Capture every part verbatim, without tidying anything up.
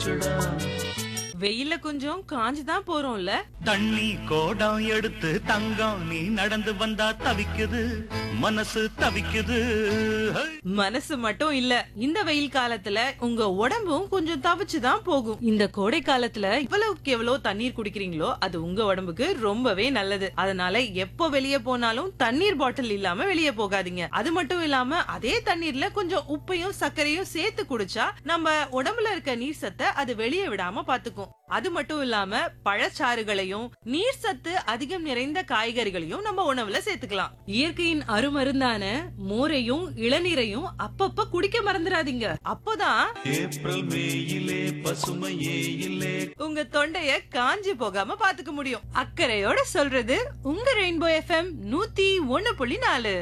வெயில கொஞ்சம் காஞ்சுதான் போறோம்ல. தண்ணி கோடம் எடுத்து தங்கம் நீ நடந்து வந்தா தவிக்குது மனசு தவிக்குது. ஹை! மனசு மட்டும் இல்ல, இந்த வெயில் காலத்துல உங்க உடம்பும் கொஞ்சம் தவிச்சுதான் போகும். இந்த கோடை காலத்துல இவ்வளவுக்கு எவ்வளவு தண்ணீர் குடிக்கிறீங்களோ அது உங்க உடம்புக்கு ரொம்பவே நல்லது. அதனால எப்போ வெளியே போனாலும் தண்ணீர் பாட்டில் இல்லாம வெளியே போகாதீங்க. அது மட்டும் இல்லாம அதே தண்ணீர்ல கொஞ்சம் உப்பையும் சர்க்கரையும் சேர்த்து குடிச்சா நம்ம உடம்புல இருக்க நீர் சத்தை அது வெளியே விடாம பாத்துக்கும். அது மட்டும் இல்லாம பழச்சாறுகளையும் நீர் சத்து அதிகம் நிறைந்த காய்கறிகளையும் நம்ம உணவுல சேர்த்துக்கலாம். இயற்கையின் அருமருந்தான மோரையும் இளநீரையும் அப்பப்ப குடிக்க மறந்துடாதீங்க. அப்போதான் ஏப்ரல் மேயிலே பசுமையே இல்லே உங்க தொண்டைய காஞ்சி போகாம பாத்துக்க முடியும். அக்கறையோட சொல்றது உங்க ரெயின்போ எஃப்எம் நூத்தி ஒன்னு புள்ளி நாலு.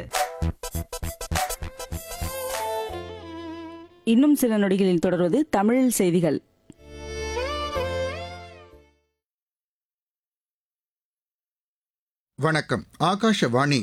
இன்னும் சில நொடிகளில் தொடர்வது தமிழில் செய்திகள். வணக்கம். ஆகாஷவாணி.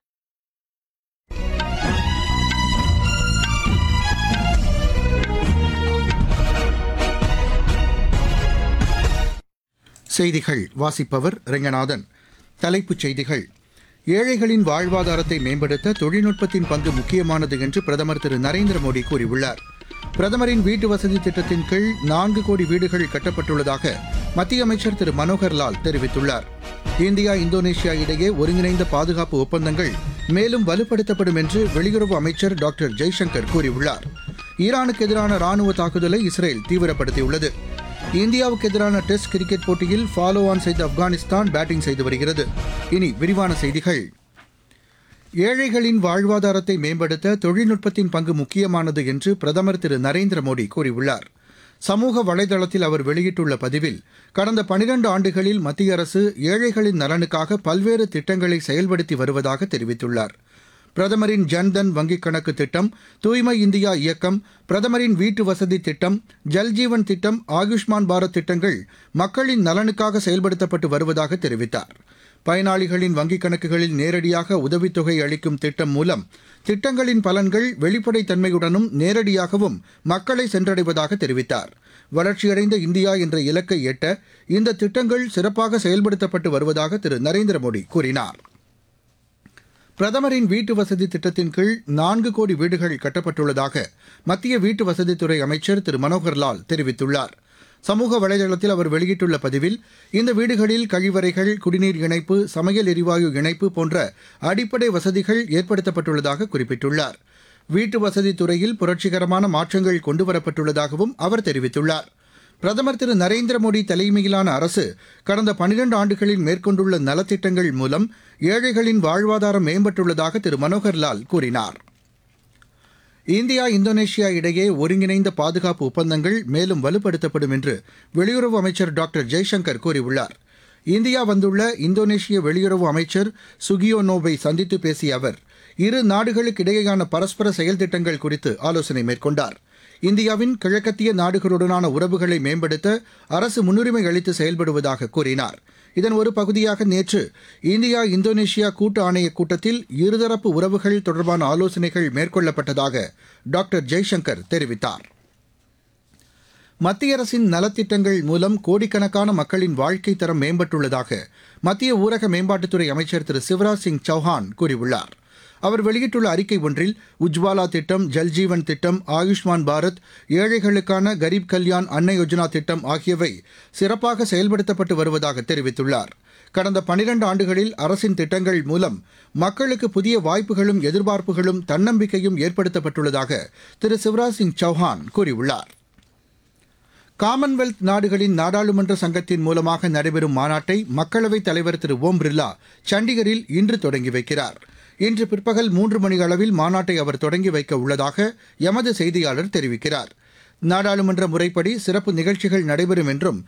செய்திகள் வாசிப்பவர் ரெங்கநாதன். தலைப்புச் செய்திகள். ஏழைகளின் வாழ்வாதாரத்தை மேம்படுத்த தொழில்நுட்பத்தின் பங்கு முக்கியமானது என்று பிரதமர் திரு நரேந்திர மோடி கூறியுள்ளார். பிரதமரின் வீட்டு வசதி திட்டத்தின் கீழ் நான்கு கோடி வீடுகள் கட்டப்பட்டுள்ளதாக மத்திய அமைச்சர் திரு மனோகர் லால் தெரிவித்துள்ளார். இந்தியா இந்தோனேஷியா இடையே ஒருங்கிணைந்த பாதுகாப்பு ஒப்பந்தங்கள் மேலும் வலுப்படுத்தப்படும் என்று வெளியுறவு அமைச்சர் டாக்டர் ஜெய்சங்கர் கூறியுள்ளார். ஈரானுக்கு எதிரான ராணுவ தாக்குதலை இஸ்ரேல் தீவிரப்படுத்தியுள்ளது. இந்தியாவுக்கு எதிரான டெஸ்ட் கிரிக்கெட் போட்டியில் ஃபாலோ ஆன் செய்த ஆப்கானிஸ்தான் பேட்டிங் செய்து வருகிறது. இனி விரிவான செய்திகள். ஏழைகளின் வாழ்வாதாரத்தை மேம்படுத்த தொழில்நுட்பத்தின் பங்கு முக்கியமானது என்று பிரதமர் திரு நரேந்திர மோடி கூறியுள்ளார். சமூக வலைதளத்தில் அவர் வெளியிட்டுள்ள பதிவில், கடந்த பனிரண்டு ஆண்டுகளில் மத்திய அரசு ஏழைகளின் நலனுக்காக பல்வேறு திட்டங்களை செயல்படுத்தி வருவதாக தெரிவித்துள்ளார். பிரதமரின் ஜன்தன் வங்கிக் கணக்கு திட்டம், தூய்மை இந்தியா இயக்கம், பிரதமரின் வீட்டு வசதி திட்டம், ஜல்ஜீவன் திட்டம், ஆயுஷ்மான் பாரத் திட்டங்கள் மக்களின் நலனுக்காக செயல்படுத்தப்பட்டு வருவதாக தெரிவித்தார். பயனாளிகளின் வங்கிக் கணக்குகளில் நேரடியாக உதவித்தொகை அளிக்கும் திட்டம் மூலம் திட்டங்களின் பலன்கள் வெளிப்படைத்தன்மையுடனும் நேரடியாகவும் மக்களை சென்றடைவதாக தெரிவித்தார். வளர்ச்சியடைந்த இந்தியா என்ற இலக்கை எட்ட இந்த திட்டங்கள் சிறப்பாக செயல்படுத்தப்பட்டு வருவதாக திரு நரேந்திர மோடி கூறினார். பிரதமரின் வீட்டு வசதி திட்டத்தின் கீழ் நான்கு கோடி வீடுகள் கட்டப்பட்டுள்ளதாக மத்திய வீட்டு வசதித்துறை அமைச்சர் திரு மனோகர் லால் தெரிவித்துள்ளார். சமூக வலைதளத்தில் அவர் வெளியிட்டுள்ள பதிவில், இந்த வீடுகளில் கழிவறைகள், குடிநீர் இணைப்பு, சமையல் எரிவாயு இணைப்பு போன்ற அடிப்படை வசதிகள் ஏற்படுத்தப்பட்டுள்ளதாக குறிப்பிட்டுள்ளார். வீட்டு வசதி துறையில் புரட்சிகரமான மாற்றங்கள் கொண்டுவரப்பட்டுள்ளதாகவும் அவர் தெரிவித்துள்ளார். பிரதமர் திரு நரேந்திர மோடி தலைமையிலான அரசு கடந்த பனிரண்டு ஆண்டுகளில் மேற்கொண்டுள்ள நலத்திட்டங்கள் மூலம் ஏழைகளின் வாழ்வாதாரம் மேம்பட்டுள்ளதாக திரு மனோகர் லால் கூறினார். இந்தியா இந்தோனேஷியா இடையே ஒருங்கிணைந்த பாதுகாப்பு ஒப்பந்தங்கள் மேலும் வலுப்படுத்தப்படும் என்று வெளியுறவு அமைச்சர் டாக்டர் ஜெய்சங்கர் கூறியுள்ளார். இந்தியா வந்துள்ள இந்தோனேஷிய வெளியுறவு அமைச்சர் சுகியோனோவை சந்தித்து பேசிய அவர், இரு நாடுகளுக்கு இடையேயான பரஸ்பர செயல்திட்டங்கள் குறித்து ஆலோசனை மேற்கொண்டார். இந்தியாவின் கிழக்கத்திய நாடுகளுடனான உறவுகளை மேம்படுத்த அரசு முன்னுரிமை அளித்து செயல்படுவதாக கூறினார். இதன் ஒரு பகுதியாக நேற்று இந்தியா இந்தோனேஷியா கூட்டு ஆணையக் கூட்டத்தில் இருதரப்பு உறவுகள் தொடர்பான ஆலோசனைகள் மேற்கொள்ளப்பட்டதாக டாக்டர் ஜெய்சங்கர் தெரிவித்தார். மத்திய அரசின் நலத்திட்டங்கள் மூலம் கோடிக்கணக்கான மக்களின் வாழ்க்கை தரம் மேம்பட்டுள்ளதாக மத்திய ஊரக மேம்பாட்டுத்துறை அமைச்சர் திரு சிவராஜ் சிங் சௌஹான் கூறியுள்ளார். அவர் வெளியிட்டுள்ள அறிக்கை ஒன்றில், உஜ்வாலா திட்டம், ஜல்ஜீவன் திட்டம், ஆயுஷ்மான் பாரத், ஏழைகளுக்கான கரீப் கல்யாண் அன்ன யோஜனா திட்டம் ஆகியவை சிறப்பாக செயல்படுத்தப்பட்டு வருவதாக தெரிவித்துள்ளார். கடந்த பனிரண்டு ஆண்டுகளில் அரசின் திட்டங்கள் மூலம் மக்களுக்கு புதிய வாய்ப்புகளும் எதிர்பார்ப்புகளும் தன்னம்பிக்கையும் ஏற்படுத்தப்பட்டுள்ளதாக திரு சிவராஜ் சிங் சௌஹான் கூறியுள்ளார். காமன்வெல்த் நாடுகளின் நாடாளுமன்ற சங்கத்தின் மூலமாக நடைபெறும் மாநாட்டை மக்களவைத் தலைவர் திரு ஓம் பிர்லா சண்டிகரில் இன்று தொடங்கி வைக்கிறார். இன்று பிற்பகல் மூன்று மணி அளவில் மாநாட்டை அவர் தொடங்கி வைக்க உள்ளதாக எமது செய்தியாளர் தெரிவிக்கிறார். நாடாளுமன்ற முறைப்படி சிறப்பு நிகழ்ச்சிகள் நடைபெறும் என்றும்